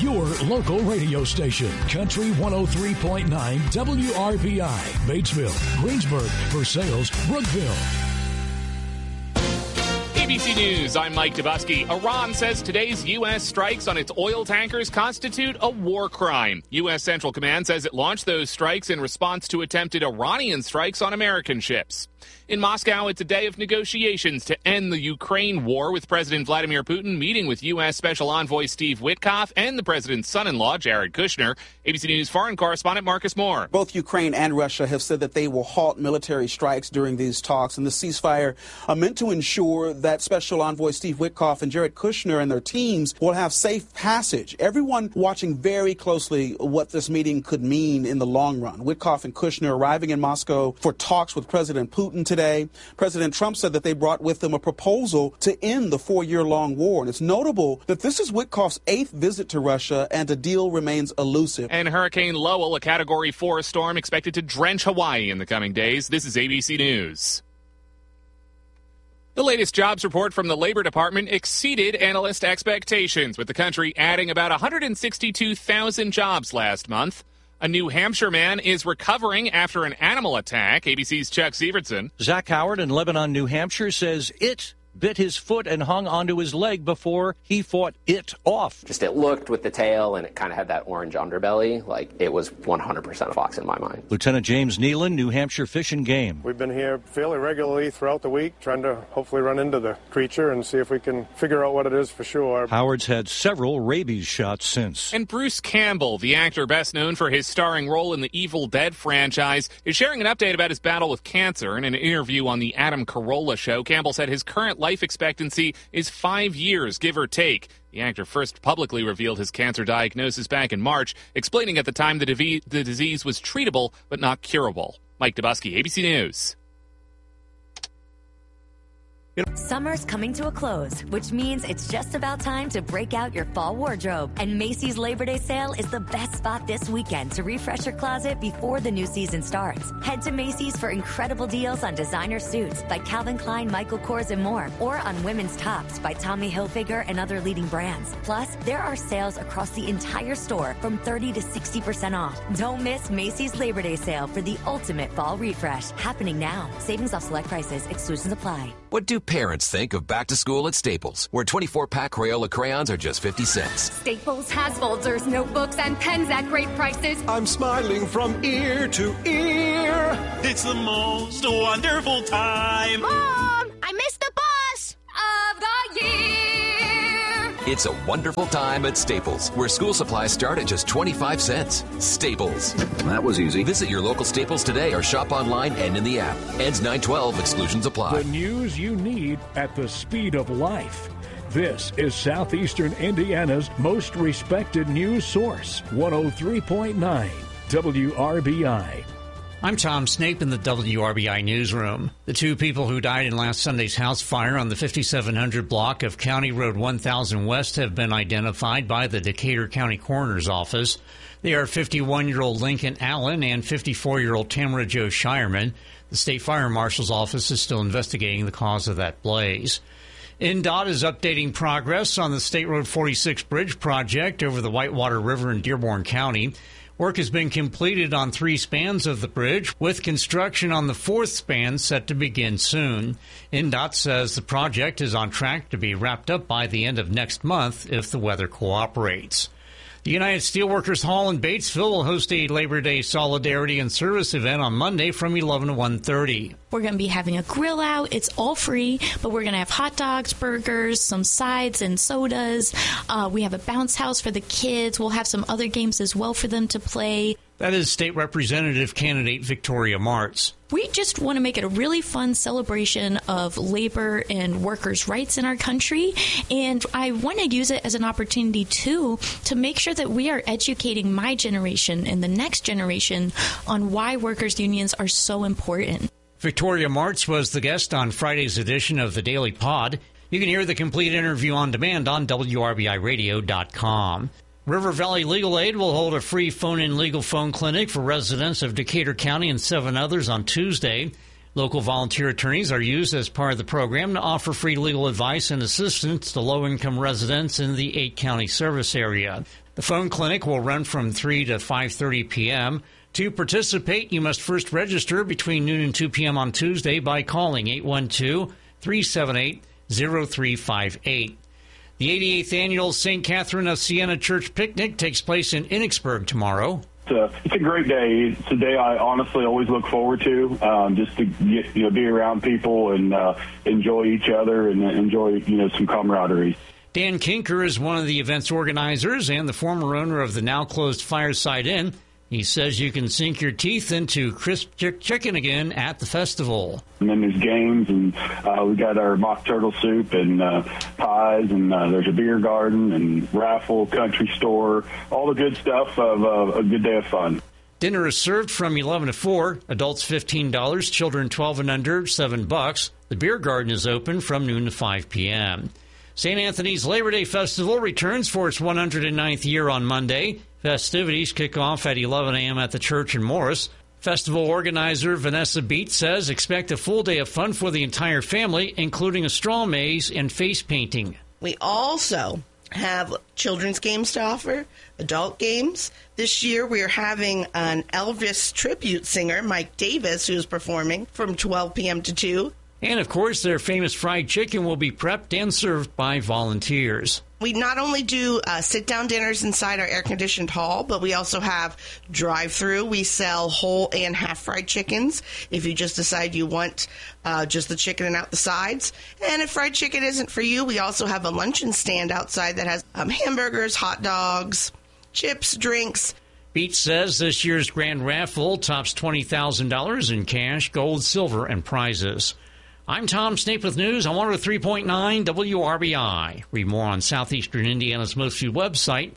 your local radio station. Country 103.9 WRBI, Batesville, Greensburg, Versailles, Brookville. ABC News, I'm Mike Dubusky. Iran says today's U.S. strikes on its oil tankers constitute a war crime. U.S. Central Command says it launched those strikes in response to attempted Iranian strikes on American ships. In Moscow, it's a day of negotiations to end the Ukraine war, with President Vladimir Putin meeting with U.S. Special Envoy Steve Witkoff and the president's son-in-law, Jared Kushner. ABC News foreign correspondent Marcus Moore. Both Ukraine and Russia have said that they will halt military strikes during these talks, and the ceasefire are meant to ensure that Special Envoy Steve Witkoff and Jared Kushner and their teams will have safe passage. Everyone watching very closely what this meeting could mean in the long run. Witkoff and Kushner arriving in Moscow for talks with President Putin today. President Trump said that they brought with them a proposal to end the 4-year-long war. And it's notable that this is Witkoff's 8th visit to Russia, and a deal remains elusive. And Hurricane Lowell, a Category 4 storm expected to drench Hawaii in the coming days. This is ABC News. The latest jobs report from the Labor Department exceeded analyst expectations, with the country adding about 162,000 jobs last month. A New Hampshire man is recovering after an animal attack. ABC's Chuck Sievertson. Zach Howard in Lebanon, New Hampshire, says it bit his foot and hung onto his leg before he fought it off. Just it looked with the tail, and it kind of had that orange underbelly. Like, it was 100% a fox in my mind. Lieutenant James Nealon, New Hampshire Fish and Game. We've been here fairly regularly throughout the week, trying to hopefully run into the creature and see if we can figure out what it is for sure. Howard's had several rabies shots since. And Bruce Campbell, the actor best known for his starring role in the Evil Dead franchise, is sharing an update about his battle with cancer. In an interview on the Adam Carolla Show, Campbell said his current life expectancy is 5 years, give or take. The actor first publicly revealed his cancer diagnosis back in March, explaining at the time the disease was treatable but not curable. Mike Dubusky, ABC News. Summer's coming to a close, which means it's just about time to break out your fall wardrobe. And Macy's Labor Day sale is the best spot this weekend to refresh your closet before the new season starts. Head to Macy's for incredible deals on designer suits by Calvin Klein, Michael Kors, and more, or on women's tops by Tommy Hilfiger and other leading brands. Plus, there are sales across the entire store from 30 to 60% off. Don't miss Macy's Labor Day sale for the ultimate fall refresh. Happening now. Savings off select prices. Exclusions apply. What do parents think of back to school at Staples, where 24-pack Crayola crayons are just 50 cents? Staples has folders, notebooks, and pens at great prices. I'm smiling from ear to ear. It's the most wonderful time. Mom, I missed the bus of the year. It's a wonderful time at Staples, where school supplies start at just 25 cents. Staples. That was easy. Visit your local Staples today or shop online and in the app. Ends 9/12. Exclusions apply. The news you need at the speed of life. This is Southeastern Indiana's most respected news source, 103.9 WRBI. I'm Tom Snape in the WRBI newsroom. The 2 people who died in last Sunday's house fire on the 5700 block of County Road 1000 West have been identified by the Decatur County Coroner's Office. They are 51-year-old Lincoln Allen and 54-year-old Tamara Jo Shireman. The State Fire Marshal's Office is still investigating the cause of that blaze. NDOT is updating progress on the State Road 46 bridge project over the Whitewater River in Dearborn County. Work has been completed on 3 spans of the bridge, with construction on the 4th span set to begin soon. NDOT says the project is on track to be wrapped up by the end of next month if the weather cooperates. The United Steelworkers Hall in Batesville will host a Labor Day Solidarity and Service event on Monday from 11 to 1:30. We're going to be having a grill out. It's all free, but we're going to have hot dogs, burgers, some sides and sodas. We have a bounce house for the kids. We'll have some other games as well for them to play. That is State Representative candidate Victoria Martz. We just want to make it a really fun celebration of labor and workers' rights in our country. And I want to use it as an opportunity, too, to make sure that we are educating my generation and the next generation on why workers' unions are so important. Victoria Martz was the guest on Friday's edition of the Daily Pod. You can hear the complete interview on demand on WRBIRadio.com. River Valley Legal Aid will hold a free phone-in legal phone clinic for residents of Decatur County and 7 others on Tuesday. Local volunteer attorneys are used as part of the program to offer free legal advice and assistance to low-income residents in the 8-county service area. The phone clinic will run from 3 to 5:30 p.m. To participate, you must first register between noon and 2 p.m. on Tuesday by calling 812-378-0358. The 88th Annual St. Catherine of Siena Church Picnic takes place in Enochsburg tomorrow. It's a great day. It's a day I honestly always look forward to, just to get, be around people and enjoy each other and enjoy some camaraderie. Dan Kinker is one of the event's organizers and the former owner of the now-closed Fireside Inn. He says you can sink your teeth into crisp chicken again at the festival. And then there's games, and we got our mock turtle soup and pies, and there's a beer garden and raffle, country store, all the good stuff of a good day of fun. Dinner is served from 11 to 4, adults $15, children 12 and under, $7. The beer garden is open from noon to 5 p.m. St. Anthony's Labor Day Festival returns for its 109th year on Monday. Festivities kick off at 11 a.m. at the church in Morris. Festival organizer Vanessa Beat says expect a full day of fun for the entire family, including a straw maze and face painting. We also have children's games to offer, adult games. This year we are having an Elvis tribute singer, Mike Davis, who's performing from 12 p.m. to 2. And, of course, their famous fried chicken will be prepped and served by volunteers. We not only do sit-down dinners inside our air-conditioned hall, but we also have drive-through. We sell whole and half-fried chickens if you just decide you want just the chicken and out the sides. And if fried chicken isn't for you, we also have a luncheon stand outside that has hamburgers, hot dogs, chips, drinks. Beach says this year's grand raffle tops $20,000 in cash, gold, silver, and prizes. I'm Tom Snape with news on 103.9 WRBI. Read more on Southeastern Indiana's most viewed website,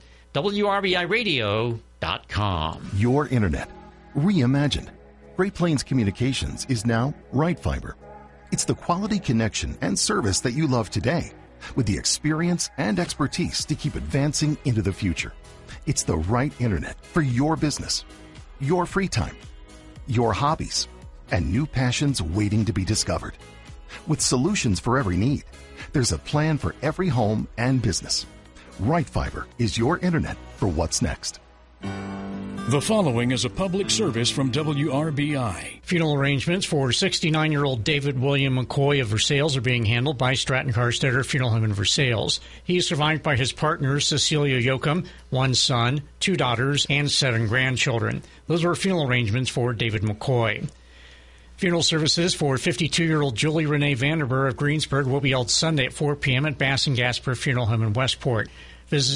WRBIRadio.com. Your internet, reimagined. Great Plains Communications is now Right Fiber. It's the quality connection and service that you love today, with the experience and expertise to keep advancing into the future. It's the right internet for your business, your free time, your hobbies, and new passions waiting to be discovered. With solutions for every need, there's a plan for every home and business. Right Fiber is your internet for what's next. The following is a public service from WRBI. Funeral arrangements for 69-year-old David William McCoy of Versailles are being handled by Stratton Carstetter Funeral Home in Versailles. He is survived by his partner, Cecilia Yoakum, one son, 2 daughters, and 7 grandchildren. Those were funeral arrangements for David McCoy. Funeral services for 52-year-old Julie Renee Vanderburg of Greensburg will be held Sunday at 4 p.m. at Bass and Gasper Funeral Home in Westport. Visit